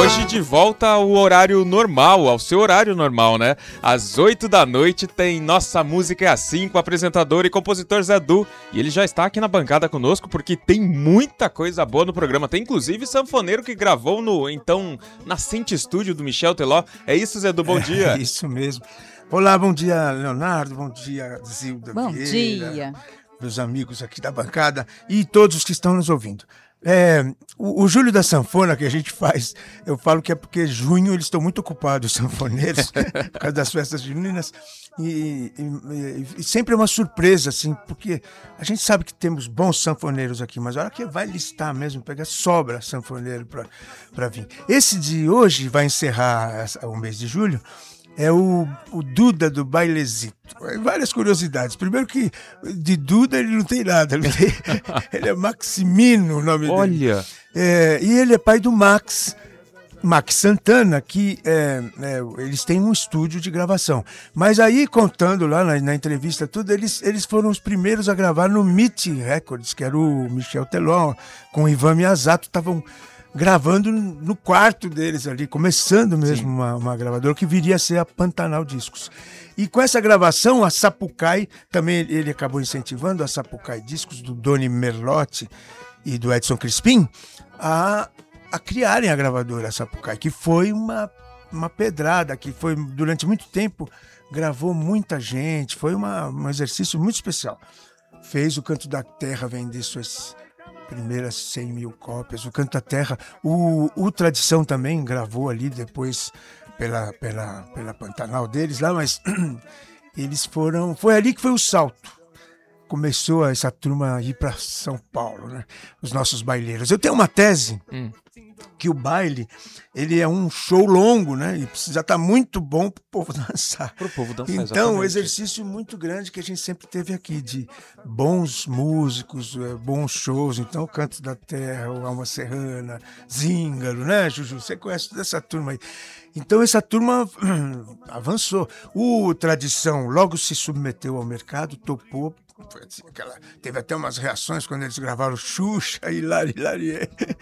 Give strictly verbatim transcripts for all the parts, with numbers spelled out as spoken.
Hoje de volta ao horário normal, ao seu horário normal, né? Às oito da noite tem Nossa Música é Assim, com o apresentador e compositor Zé Du. E ele já está aqui na bancada conosco porque tem muita coisa boa no programa. Tem inclusive sanfoneiro que gravou no, então, nascente estúdio do Michel Teló. É isso, Zé Du? Bom é, dia. É isso mesmo. Olá, bom dia, Leonardo. Bom dia, Zilda Bom Vieira. dia. Meus amigos aqui da bancada e todos os que estão nos ouvindo. É, o, o Júlio da Sanfona que a gente faz, eu falo que é porque junho eles estão muito ocupados, os sanfoneiros, por causa das festas juninas, e, e, e sempre é uma surpresa, assim, porque a gente sabe que temos bons sanfoneiros aqui, mas a hora que vai listar mesmo, pegar, sobra sanfoneiro para vir. Esse de hoje vai encerrar o mês de julho, é o, o Duda do Bailezito. Várias curiosidades. Primeiro que de Duda ele não tem nada. Ele, tem, ele é Maximino, o nome Olha. dele. Olha! É, e ele é pai do Max, Max Santana, que é, é, eles têm um estúdio de gravação. Mas aí, contando lá na, na entrevista, tudo, eles, eles foram os primeiros a gravar no Meet Records, que era o Michel Teló, com o Ivan Miyazato, estavam gravando no quarto deles ali, começando mesmo uma, uma gravadora que viria a ser a Pantanal Discos. E com essa gravação, a Sapucaí, também ele acabou incentivando a Sapucaí Discos, do Doni Merlotti e do Edson Crispim, a, a criarem a gravadora a Sapucaí, que foi uma, uma pedrada, que foi durante muito tempo, gravou muita gente, foi uma, um exercício muito especial. Fez o Canto da Terra vender suas primeiras cem mil cópias, o Canto da Terra, o, o Tradição também gravou ali depois pela, pela, pela Pantanal deles lá, mas eles foram, foi ali que foi o salto, começou essa turma a ir para São Paulo, né? Os nossos baileiros. Eu tenho uma tese hum. que o baile, ele é um show longo, né? E precisa estar muito bom para o povo dançar. Para o povo dançar, então, exatamente. um exercício muito grande que a gente sempre teve aqui, de bons músicos, bons shows. Então, o Canto da Terra, o Alma Serrana, Zíngaro, né, Juju? Você conhece toda essa turma aí. Então, essa turma avançou. O Tradição logo se submeteu ao mercado, topou. Foi assim, aquela, teve até umas reações quando eles gravaram Xuxa e Lari Lari.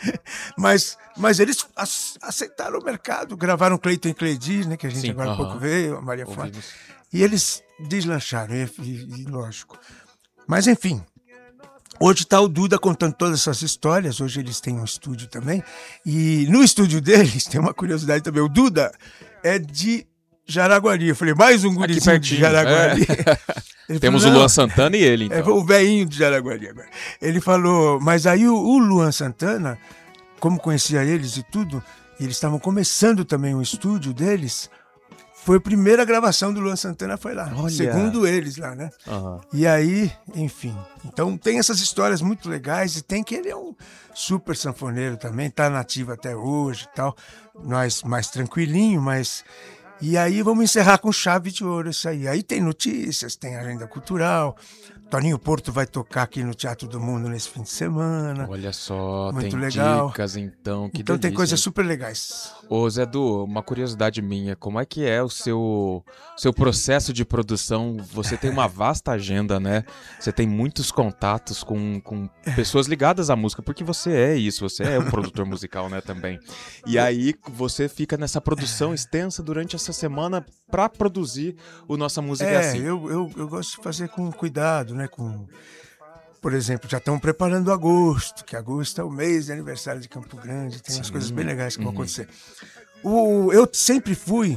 Mas, mas eles aceitaram o mercado, gravaram Cleiton e Cleidir, né, que a gente Sim, agora há uh-huh. pouco veio, a Maria Fuad. E eles deslancharam, e, e, e lógico. Mas enfim, hoje está o Duda contando todas essas histórias, hoje eles têm um estúdio também, e no estúdio deles tem uma curiosidade também, o Duda é de Jaraguari. Eu falei, mais um gurizinho de Jaraguari. É. Temos falou, o Luan Santana e ele, então. É o velhinho de Jaraguari agora. Ele falou, mas aí o, o Luan Santana, como conhecia eles e tudo, eles estavam começando também o estúdio deles, foi a primeira gravação do Luan Santana, foi lá. Olha. Segundo eles lá, né? Uhum. E aí, enfim. Então tem essas histórias muito legais e tem que ele é um super sanfoneiro também, tá nativo até hoje e tal. Nós mais tranquilinho, mas... E aí vamos encerrar com chave de ouro isso aí. Aí tem notícias, tem agenda cultural. Toninho Porto vai tocar aqui no Teatro do Mundo nesse fim de semana. Olha só, muito tem legal. Dicas então, que Então delícia, tem coisas hein? super legais. Ô Zé Du, uma curiosidade minha, como é que é o seu, seu processo de produção? Você tem uma vasta agenda, né? Você tem muitos contatos com, com pessoas ligadas à música, porque você é isso, você é um produtor musical, né, também. E aí você fica nessa produção extensa durante essa semana para produzir o Nossa Música é, é Assim. Eu, eu, eu gosto de fazer com cuidado, né? Com... Por exemplo, já estão preparando agosto, que agosto é o mês de aniversário de Campo Grande, tem Sim. umas coisas bem legais que uhum. vão acontecer. O, eu sempre fui,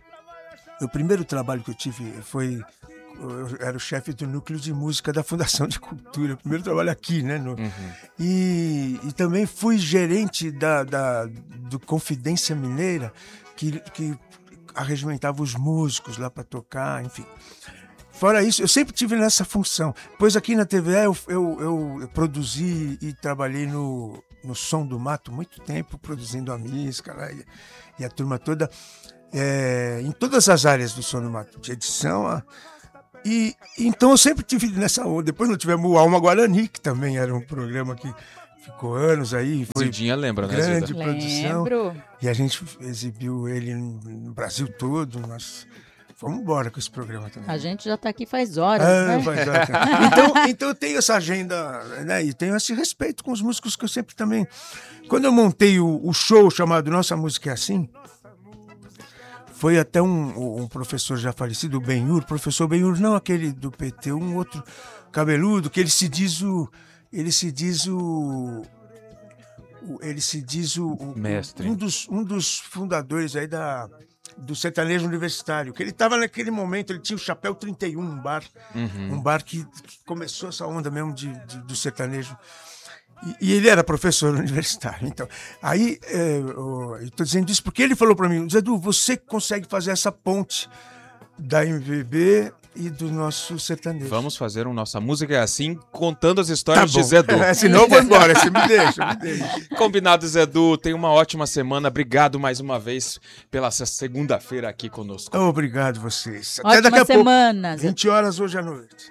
o primeiro trabalho que eu tive foi, eu era o chefe do núcleo de música da Fundação de Cultura, o primeiro trabalho aqui, né? No, uhum. e, e também fui gerente da, da, do Confidência Mineira, que, que arregimentava os músicos lá para tocar, enfim. Fora isso, eu sempre tive nessa função. Pois aqui na T V E eu, eu, eu produzi e trabalhei no, no Som do Mato muito tempo, produzindo a música lá, e, e a turma toda, é, em todas as áreas do Som do Mato, de edição. A, e então eu sempre tive nessa onda. Depois nós tivemos o Alma Guarani, que também era um programa que ficou anos aí. Foi Zidinha lembra, né? Grande Zida? produção. Lembro. E a gente exibiu ele no Brasil todo, nós... vamos embora com esse programa também. A gente já está aqui faz horas, é, né? Faz horas. Então, então eu tenho essa agenda, né? E tenho esse respeito com os músicos que eu sempre também... Quando eu montei o, o show chamado Nossa Música é Assim, foi até um, um professor já falecido, o Benhur, professor Benhur, não aquele do P T, um outro cabeludo, que ele se diz o... Ele se diz o... Ele se diz o... o Mestre. Um dos, um dos fundadores aí da... do sertanejo universitário, que ele estava naquele momento, ele tinha o Chapéu trinta e um, um bar, uhum. um bar que, que começou essa onda mesmo de, de, do sertanejo, e, e ele era professor universitário, então, aí, é, eu estou dizendo isso porque ele falou para mim, Zé Du, você consegue fazer essa ponte da M V B e do nosso sertanejo. Vamos fazer um Nossa Música é Assim, contando as histórias tá de Zé Du. É, senão eu vou embora, você me deixa, me deixa. Combinado, Zé Du. Tenha uma ótima semana. Obrigado mais uma vez pela segunda-feira aqui conosco. Obrigado vocês. Até ótima daqui a semana, pouco. vinte horas hoje à noite.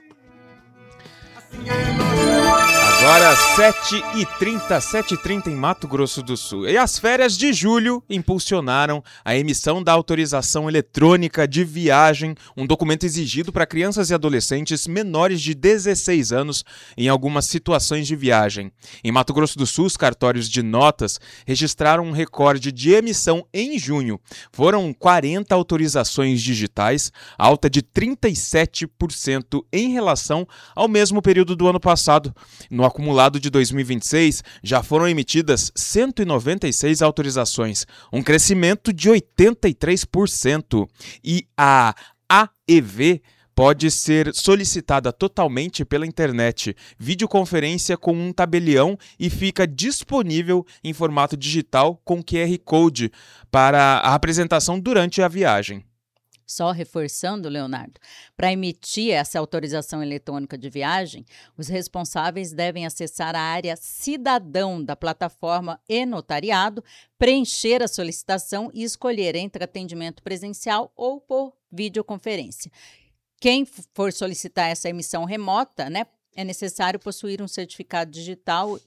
Agora sete e trinta, sete e trinta em Mato Grosso do Sul. E as férias de julho impulsionaram a emissão da autorização eletrônica de viagem, um documento exigido para crianças e adolescentes menores de dezesseis anos em algumas situações de viagem. Em Mato Grosso do Sul, os cartórios de notas registraram um recorde de emissão em junho. Foram quarenta autorizações digitais, alta de trinta e sete por cento em relação ao mesmo período do ano passado. No acumulado de dois mil e vinte e seis, já foram emitidas cento e noventa e seis autorizações, um crescimento de oitenta e três por cento. E a A E V pode ser solicitada totalmente pela internet, videoconferência com um tabelião e fica disponível em formato digital com Q R Code para a apresentação durante a viagem. Só reforçando, Leonardo, para emitir essa autorização eletrônica de viagem, os responsáveis devem acessar a área Cidadão da plataforma e-Notariado, preencher a solicitação e escolher entre atendimento presencial ou por videoconferência. Quem for solicitar essa emissão remota, né, é necessário possuir um certificado digital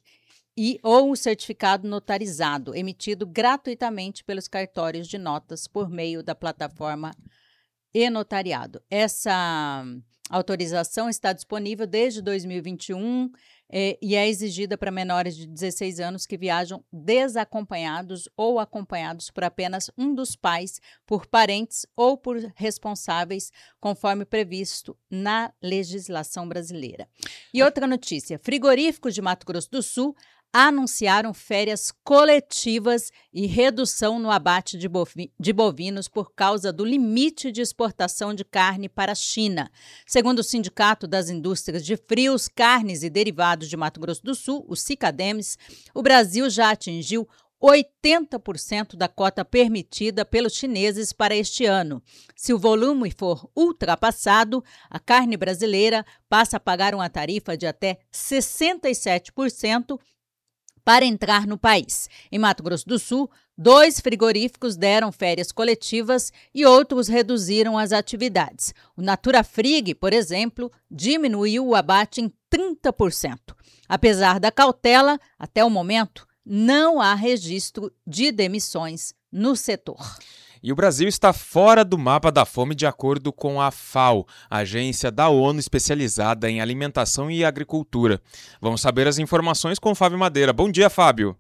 e ou um certificado notarizado, emitido gratuitamente pelos cartórios de notas por meio da plataforma e-Notariado. Essa autorização está disponível desde dois mil e vinte e um eh, e é exigida para menores de dezesseis anos que viajam desacompanhados ou acompanhados por apenas um dos pais, por parentes ou por responsáveis, conforme previsto na legislação brasileira. E outra notícia: frigoríficos de Mato Grosso do Sul anunciaram férias coletivas e redução no abate de, bovi- de bovinos por causa do limite de exportação de carne para a China. Segundo o Sindicato das Indústrias de Frios, Carnes e Derivados de Mato Grosso do Sul, o SICADEMES, o Brasil já atingiu oitenta por cento da cota permitida pelos chineses para este ano. Se o volume for ultrapassado, a carne brasileira passa a pagar uma tarifa de até sessenta e sete por cento para entrar no país. Em Mato Grosso do Sul, dois frigoríficos deram férias coletivas e outros reduziram as atividades. O Natura Frig, por exemplo, diminuiu o abate em trinta por cento. Apesar da cautela, até o momento, não há registro de demissões no setor. E o Brasil está fora do mapa da fome de acordo com a FAO, a agência da ONU especializada em alimentação e agricultura. Vamos saber as informações com o Fábio Madeira. Bom dia, Fábio.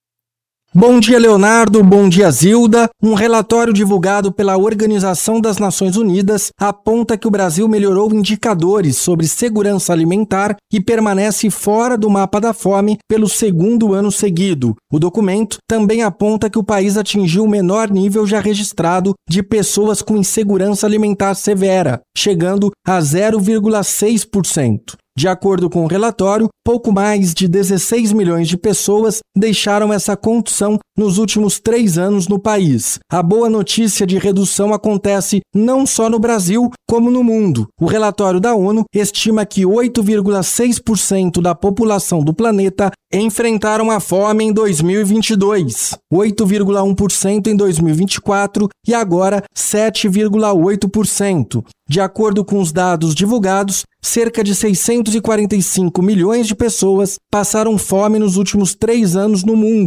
Bom dia, Leonardo. Bom dia, Zilda. Um relatório divulgado pela Organização das Nações Unidas aponta que o Brasil melhorou indicadores sobre segurança alimentar e permanece fora do mapa da fome pelo segundo ano seguido. O documento também aponta que o país atingiu o menor nível já registrado de pessoas com insegurança alimentar severa, chegando a zero vírgula seis por cento. De acordo com o relatório, pouco mais de dezesseis milhões de pessoas deixaram essa condição nos últimos três anos no país. A boa notícia de redução acontece não só no Brasil, como no mundo. O relatório da ONU estima que oito vírgula seis por cento da população do planeta enfrentaram a fome em dois mil e vinte e dois, oito vírgula um por cento em dois mil e vinte e quatro e agora sete vírgula oito por cento. De acordo com os dados divulgados, cerca de seiscentos e quarenta e cinco milhões de pessoas passaram fome nos últimos três anos no mundo,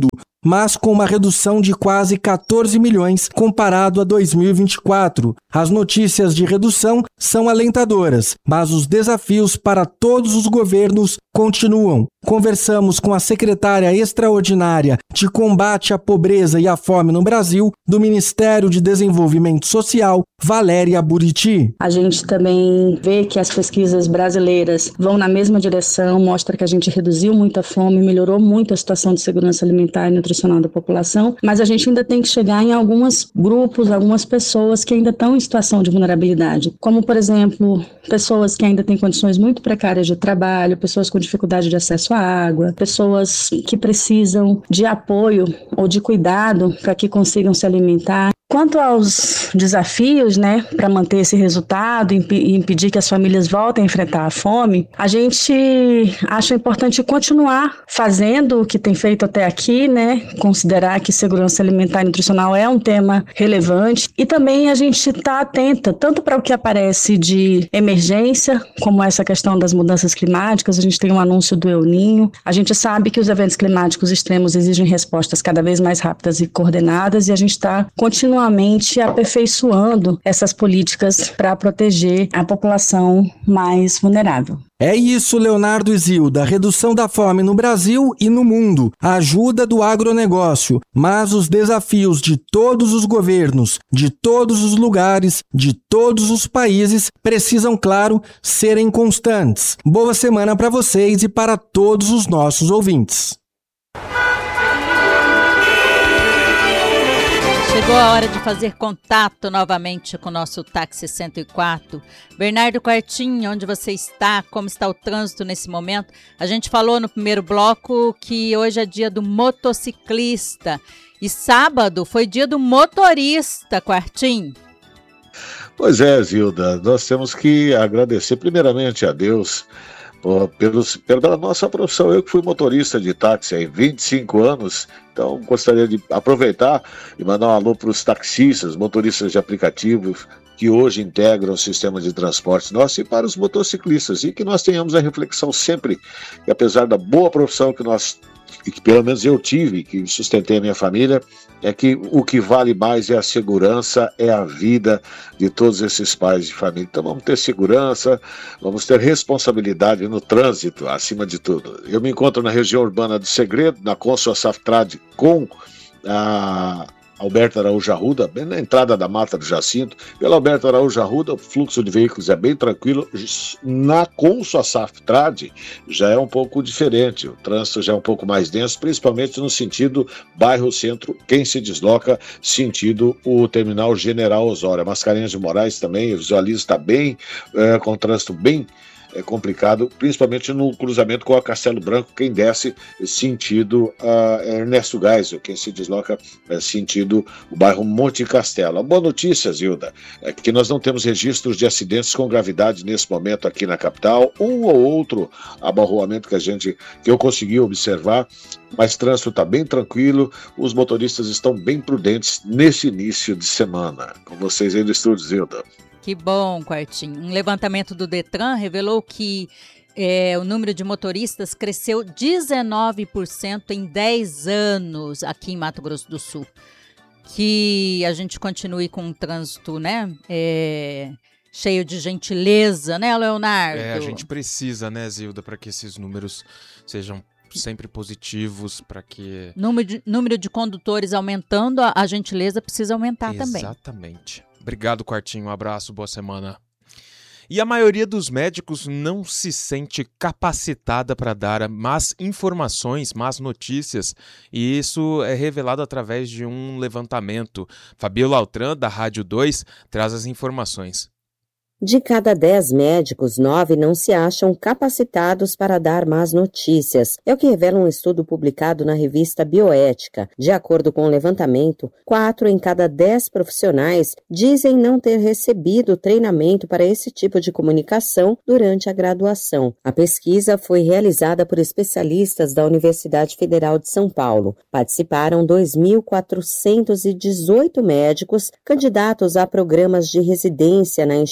mas com uma redução de quase quatorze milhões comparado a dois mil e vinte e quatro. As notícias de redução são alentadoras, mas os desafios para todos os governos continuam. Conversamos com a secretária extraordinária de combate à pobreza e à fome no Brasil, do Ministério de Desenvolvimento Social, Valéria Buriti. A gente também vê que as pesquisas brasileiras vão na mesma direção, mostra que a gente reduziu muito a fome, melhorou muito a situação de segurança alimentar e nutricional da população, mas a gente ainda tem que chegar em alguns grupos, algumas pessoas que ainda estão em situação de vulnerabilidade, como, por exemplo, pessoas que ainda têm condições muito precárias de trabalho, pessoas com dificuldade de acesso à água, pessoas que precisam de apoio ou de cuidado para que consigam se alimentar. Quanto aos desafios, né, para manter esse resultado e imp- impedir que as famílias voltem a enfrentar a fome, a gente acha importante continuar fazendo o que tem feito até aqui, né, considerar que segurança alimentar e nutricional é um tema relevante e também a gente está atenta tanto para o que aparece de emergência, como essa questão das mudanças climáticas. A gente tem um anúncio do El Niño. A gente sabe que os eventos climáticos extremos exigem respostas cada vez mais rápidas e coordenadas e a gente está continuando continuamente aperfeiçoando essas políticas para proteger a população mais vulnerável. É isso, Leonardo e Zilda, redução da fome no Brasil e no mundo, a ajuda do agronegócio, mas os desafios de todos os governos, de todos os lugares, de todos os países, precisam, claro, serem constantes. Boa semana para vocês e para todos os nossos ouvintes. Chegou a hora de fazer contato novamente com o nosso táxi cento e quatro. Bernardo Quartim, onde você está? Como está o trânsito nesse momento? A gente falou no primeiro bloco que hoje é dia do motociclista e sábado foi dia do motorista, Quartim. Pois é, Zilda, nós temos que agradecer primeiramente a Deus Pelos, pela nossa profissão. Eu que fui motorista de táxi há vinte e cinco anos, então gostaria de aproveitar e mandar um alô para os taxistas, motoristas de aplicativos que hoje integram o sistema de transporte nosso e para os motociclistas, e que nós tenhamos a reflexão sempre que apesar da boa profissão que nós, e que pelo menos eu tive, que sustentei a minha família, é que o que vale mais é a segurança, é a vida de todos esses pais de família. Então vamos ter segurança, vamos ter responsabilidade no trânsito, acima de tudo. Eu me encontro na região urbana do Segredo, na Consul Saftrad, com a Alberto Araújo Arruda, bem na entrada da Mata do Jacinto. Pela Alberto Araújo Arruda, o fluxo de veículos é bem tranquilo. Na Consul Saftrad já é um pouco diferente, o trânsito já é um pouco mais denso, principalmente no sentido bairro-centro, quem se desloca sentido o terminal General Osório. Mascarenhas de Moraes também, eu visualizo, está bem, é, com o trânsito bem é complicado, principalmente no cruzamento com a Castelo Branco, quem desce sentido uh, Ernesto Geisel, quem se desloca uh, sentido o bairro Monte Castelo. A boa notícia, Zilda, é que nós não temos registros de acidentes com gravidade nesse momento aqui na capital, um ou outro abarroamento que a gente, que eu consegui observar, mas o trânsito está bem tranquilo, os motoristas estão bem prudentes nesse início de semana. Com vocês aí do estúdio, Zilda. Que bom, Quartim. Um levantamento do Detran revelou que é, o número de motoristas cresceu dezenove por cento em dez anos aqui em Mato Grosso do Sul. Que a gente continue com um trânsito, né, é, cheio de gentileza, né, Leonardo? É, a gente precisa, né, Zilda, para que esses números sejam sempre positivos, para que... Número de, número de condutores aumentando, a, a gentileza precisa aumentar também. Exatamente. Obrigado, Quartinho. Um abraço, boa semana. E a maioria dos médicos não se sente capacitada para dar más informações, más notícias, e isso é revelado através de um levantamento. Fabiola Altran, da Rádio dois, traz as informações. De cada dez médicos, nove não se acham capacitados para dar más notícias. É o que revela um estudo publicado na revista Bioética. De acordo com o levantamento, quatro em cada dez profissionais dizem não ter recebido treinamento para esse tipo de comunicação durante a graduação. A pesquisa foi realizada por especialistas da Universidade Federal de São Paulo. Participaram dois mil quatrocentos e dezoito médicos candidatos a programas de residência na instituição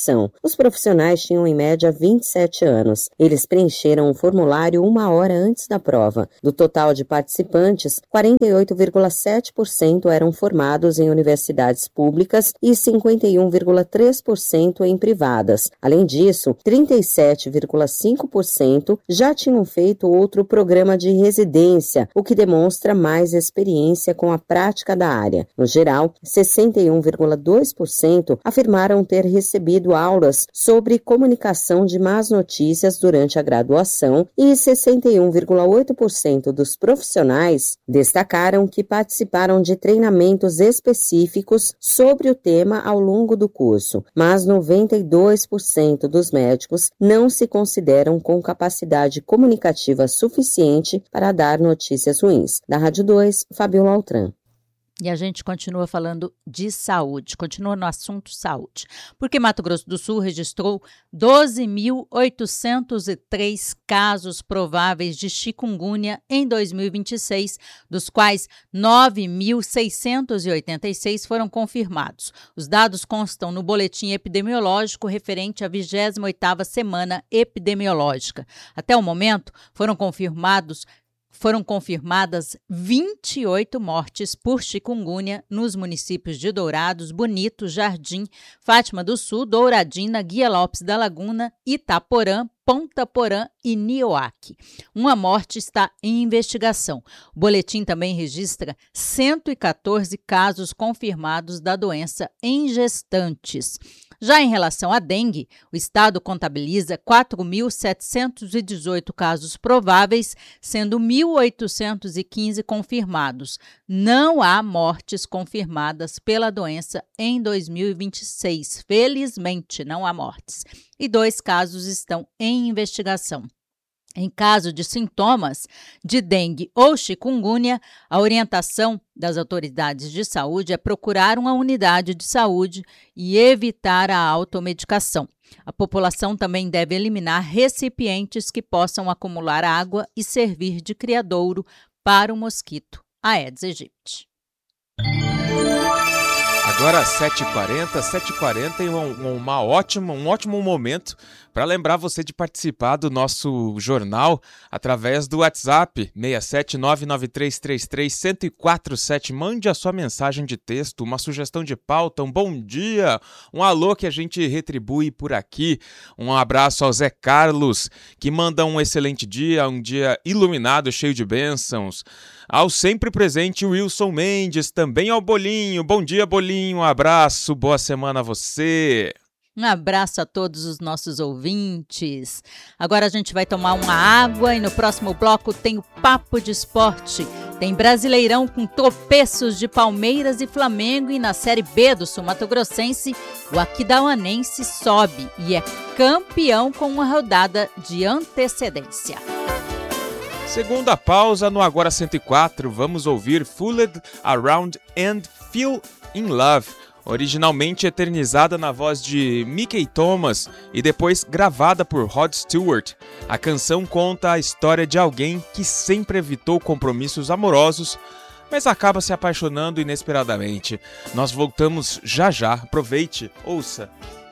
inscrição. Os profissionais tinham em média vinte e sete anos. Eles preencheram o formulário uma hora antes da prova. Do total de participantes, quarenta e oito vírgula sete por cento eram formados em universidades públicas e cinquenta e um vírgula três por cento em privadas. Além disso, trinta e sete vírgula cinco por cento já tinham feito outro programa de residência, o que demonstra mais experiência com a prática da área. No geral, sessenta e um vírgula dois por cento afirmaram ter recebido aulas sobre comunicação de más notícias durante a graduação e sessenta e um vírgula oito por cento dos profissionais destacaram que participaram de treinamentos específicos sobre o tema ao longo do curso, mas noventa e dois por cento dos médicos não se consideram com capacidade comunicativa suficiente para dar notícias ruins. Da Rádio dois, Fabiola Altran. E a gente continua falando de saúde, continua no assunto saúde, porque Mato Grosso do Sul registrou doze mil oitocentos e três casos prováveis de chikungunya em dois mil e vinte e seis, dos quais nove mil seiscentos e oitenta e seis foram confirmados. Os dados constam no boletim epidemiológico referente à vigésima oitava semana epidemiológica. Até o momento, foram confirmados Foram confirmadas vinte e oito mortes por chikungunya nos municípios de Dourados, Bonito, Jardim, Fátima do Sul, Douradina, Guia Lopes da Laguna, Itaporã, Ponta Porã e Nioaque. Uma morte está em investigação. O boletim também registra cento e catorze casos confirmados da doença em gestantes. Já em relação à dengue, o estado contabiliza quatro mil setecentos e dezoito casos prováveis, sendo mil oitocentos e quinze confirmados. Não há mortes confirmadas pela doença em dois mil e vinte e seis. Felizmente, não há mortes. E dois casos estão em investigação. Em caso de sintomas de dengue ou chikungunya, a orientação das autoridades de saúde é procurar uma unidade de saúde e evitar a automedicação. A população também deve eliminar recipientes que possam acumular água e servir de criadouro para o mosquito Aedes aegypti. Agora sete e quarenta, sete e quarenta e um, uma ótima, um ótimo momento para lembrar você de participar do nosso jornal através do WhatsApp seis sete nove nove três três três um zero quatro sete. Mande a sua mensagem de texto, uma sugestão de pauta, um bom dia, um alô que a gente retribui por aqui. Um abraço ao Zé Carlos, que manda um excelente dia, um dia iluminado, cheio de bênçãos. Ao sempre presente Wilson Mendes, também ao Bolinho. Bom dia, Bolinho, um abraço, boa semana a você. Um abraço a todos os nossos ouvintes. Agora a gente vai tomar uma água e no próximo bloco tem o Papo de Esporte. Tem Brasileirão com tropeços de Palmeiras e Flamengo e na Série B do Sul Mato Grossense, o Aquidauanense sobe e é campeão com uma rodada de antecedência. Segunda pausa no Agora cento e quatro, vamos ouvir Fooled Around and Feel in Love, originalmente eternizada na voz de Mickey Thomas e depois gravada por Rod Stewart. A canção conta a história de alguém que sempre evitou compromissos amorosos, mas acaba se apaixonando inesperadamente. Nós voltamos já já, aproveite, ouça.